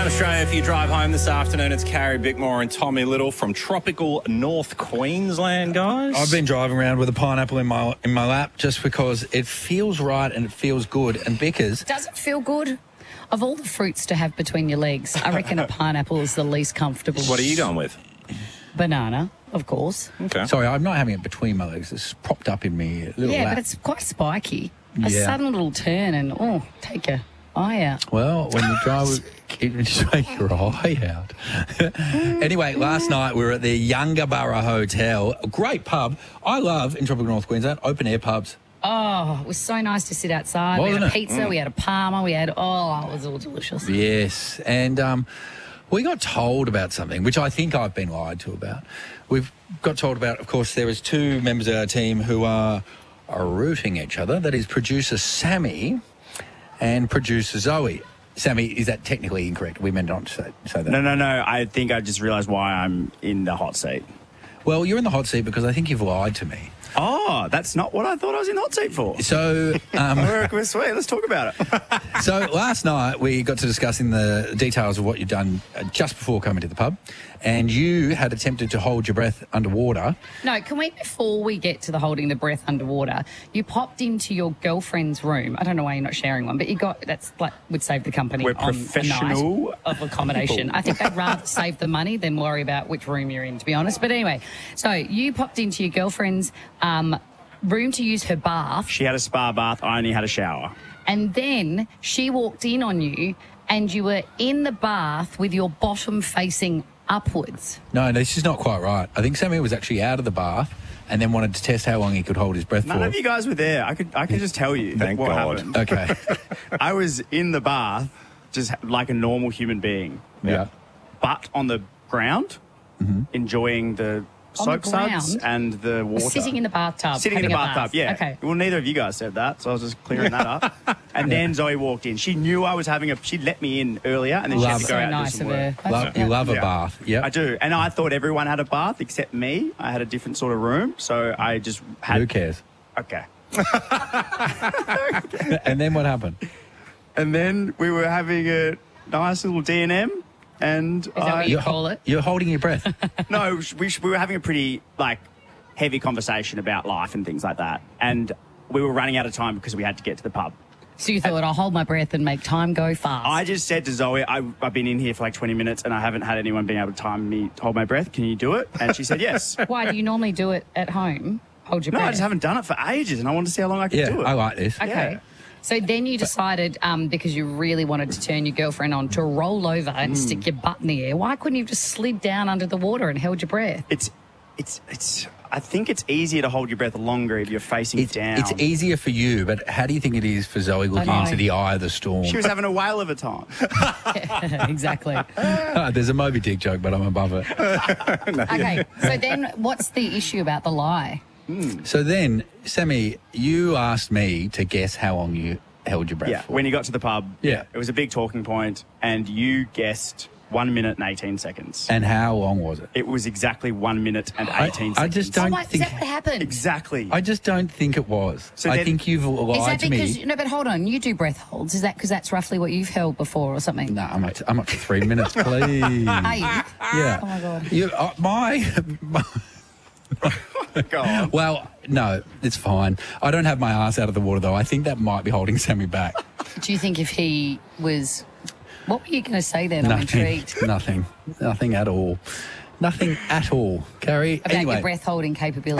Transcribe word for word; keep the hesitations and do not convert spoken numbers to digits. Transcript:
South Australia, if you drive home this afternoon, it's Carrie Bickmore and Tommy Little from tropical North Queensland, guys. I've been driving around with a pineapple in my in my lap just because it feels right and it feels good. And Bickers... Does it feel good? Of all the fruits to have between your legs, I reckon a pineapple is the least comfortable. What are you going with? Banana, of course. Okay. Sorry, I'm not having it between my legs. It's propped up in me. Little Yeah, lap. but it's quite spiky. A Yeah. sudden little turn and, oh, take your eye out. Well, when you drive, keep take your eye out. Anyway, last night we were at the Yungaburra Hotel, a great pub. I love, in tropical North Queensland, open air pubs. Oh, it was so nice to sit outside. Wasn't we had a it? pizza, Mm. we had a parma, we had, oh, it was all delicious. Yes, and um, we got told about something, which I think I've been lied to about. We've got told about, of course, there is two members of our team who are, are rooting each other. That is producer Sammy and producer Zoe. Sammy, is that technically incorrect? We meant not to say, say that. No, no, no. I think I just realised why I'm in the hot seat. Well, you're in the hot seat because I think you've lied to me. Oh, that's not what I thought I was in the hot seat for. So, um, We're, we're sweet. Let's talk about it. so last night we got to discussing the details of what you'd done uh, just before coming to the pub, and you had attempted to hold your breath underwater. No, can we, before we get to the holding the breath underwater, you popped into your girlfriend's room. I don't know why you're not sharing one, but you got, that's like, would save the company We're on a professional night of accommodation. people. I think they'd rather save the money than worry about which room you're in, to be honest. But anyway, so you popped into your girlfriend's um, room to use her bath, She had a spa bath. I only had a shower. and then she walked in on you and you were in the bath with your bottom facing upwards. No, no, this is not quite right. I think Sammy was actually out of the bath and then wanted to test how long he could hold his breath None for. of you guys were there. I could I could just tell you Thank what God. happened. Okay. I was in the bath, just like a normal human being, Yeah. but on the ground, enjoying the On the soap suds ground? and the water. Sitting in the bathtub. Sitting in the having a bathtub, bath. yeah. Okay. Well, neither of you guys said that, so I was just clearing that up. And then Zoe walked in. She knew I was having a. She let me in earlier, and then she had Love to it. go So out and do nice some of her. work. That's- Love, you love a Yeah. bath. Yeah. I do, and I thought everyone had a bath except me. I had a different sort of room, so I just had. Who cares? Okay. And then what happened? And then we were having a nice little D and M, and Is that I, what you call it? You're holding your breath. no, we, we were having a pretty like heavy conversation about life and things like that, and we were running out of time because we had to get to the pub. So you thought, I'll hold my breath and make time go fast. I just said to Zoe, I, I've been in here for like twenty minutes and I haven't had anyone being able to time me to hold my breath. Can you do it? And she said yes. Why, do you normally do it at home? Hold your No, breath? I just haven't done it for ages, and I wanted to see how long I could Yeah, do it. I like this. Okay. Yeah. So then you decided, um, because you really wanted to turn your girlfriend on, to roll over and Mm. stick your butt in the air. Why couldn't you have just slid down under the water and held your breath? It's, it's, it's. I think it's easier to hold your breath longer if you're facing It's, down. it's easier for you, but how do you think it is for Zoe looking know. into the eye of the storm? She was having a whale of a time. Exactly. Ah, there's a Moby Dick joke, but I'm above it. Okay. So then what's the issue about the lie? So then, Sammy, you asked me to guess how long you held your breath Yeah, for. when you got to the pub, Yeah. it was a big talking point, and you guessed one minute and eighteen seconds. And how long was it? It was exactly one minute and I- eighteen I seconds. just Oh, don't what, is think... that what happened? Exactly. I just don't think it was. So I then- think you've Is lied that to because, me. no, but hold on, you do breath holds. Is that because that's roughly what you've held before or something? No, I'm up to, I'm up to three minutes, please. Hey, Yeah. oh my God. You, uh, my... Go on. Well, no, it's fine. I don't have my ass out of the water, though. I think that might be holding Sammy back. Do you think if he was... What were you going to say then? I'm Nothing. intrigued. Nothing. Nothing at all. Nothing at all. Carrie, About anyway. your breath holding capability.